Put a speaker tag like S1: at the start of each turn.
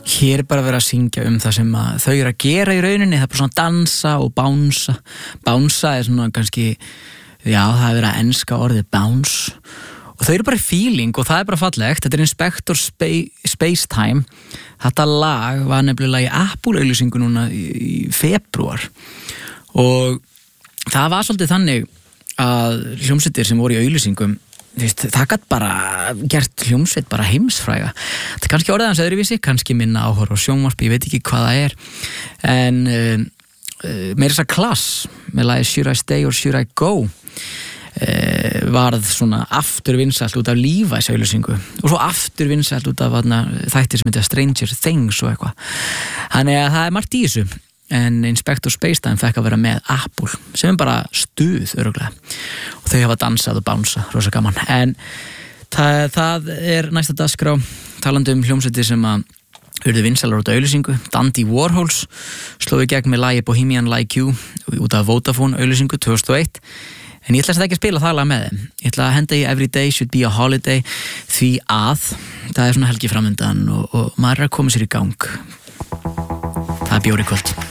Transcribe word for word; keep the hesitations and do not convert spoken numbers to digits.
S1: hér er bara verið að syngja um það sem að þau eru að gera í rauninni, það er bara svona dansa og bánsa. Bánsa er svona kannski, já, það er verið að enska orðið bounce og þau eru bara feeling og það er bara fallegt. Þetta er Inspector Spa- Spacetime. Þetta lag var nefnilega í Apple-auglýsingu núna í, í febrúar og það var svolítið þannig að hljómsveitir sem voru í auglýsingum, það gætt bara gert hljómsveit bara heimsfræga. Þetta er kannski orðið hans öðruvísi, kannski minna áhorf á sjónvarp, ég veit ekki hvað það er, en uh, uh, meira þess að Klass með lagið Should I Stay or Should I Go uh, varð svona aftur vinsælt út af Levi's auglýsingu og svo aftur vinsælt út af þarna, þættir sem heitir Stranger Things og eitthvað. Þannig að það er margt í þessu. En Inspector Spacetime fekk að vera með Apple sem er bara stuð örugglega og þau hafa dansað og bánsa, rosa gaman. En það, það er næsta dagskrá talandi um hljómsveitir sem að urðu vinsælar út af auglýsingu. Dandy Warhols slóðu í gegn með lagi Bohemian Like You út af Vodafone auglýsingu tvö þúsund og eitt. En ég ætla að ekki að spila það lag með þeim. Ég ætla að henda í Every Day Should Be a Holiday því að það er svona helgi framundan og, og maður er að koma sér í gang. Það er bjór í kvöld.